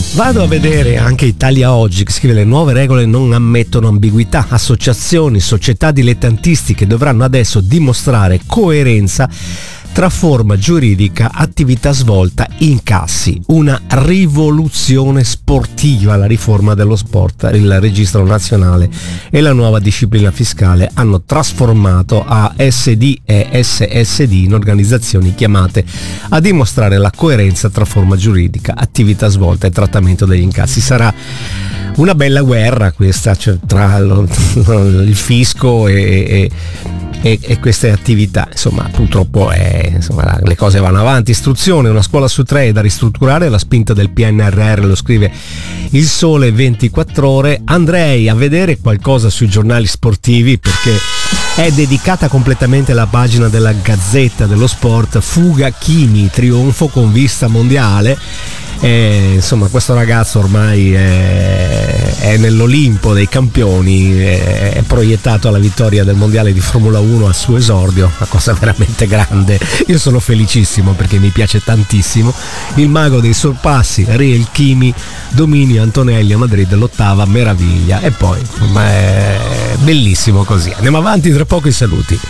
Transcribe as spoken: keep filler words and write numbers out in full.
Vado a vedere anche Italia Oggi, che scrive: le nuove regole non ammettono ambiguità, associazioni, società dilettantistiche dovranno adesso dimostrare coerenza tra forma giuridica, attività svolta, incassi. Una rivoluzione sportiva. La riforma dello sport, il registro nazionale e la nuova disciplina fiscale hanno trasformato A S D e S S D in organizzazioni chiamate a dimostrare la coerenza tra forma giuridica, attività svolta e trattamento degli incassi. Sarà una bella guerra questa, cioè, tra lo, il fisco e, e E, e queste attività. Insomma, purtroppo è, insomma, le cose vanno avanti. Istruzione: una scuola su tre è da ristrutturare, la spinta del P N R R, lo scrive Il Sole ventiquattro Ore. Andrei a vedere qualcosa sui giornali sportivi, perché è dedicata completamente la pagina della Gazzetta dello Sport. Fuga Chimi, trionfo con vista mondiale. E, insomma, questo ragazzo ormai è, è nell'Olimpo dei campioni, è, è proiettato alla vittoria del mondiale di Formula uno al suo esordio, una cosa veramente grande. Io sono felicissimo perché mi piace tantissimo. Il mago dei sorpassi, Riel Chimi, dominio Antonelli a Madrid, l'ottava meraviglia. E poi ma è bellissimo così. Andiamo avanti, tra poco i saluti.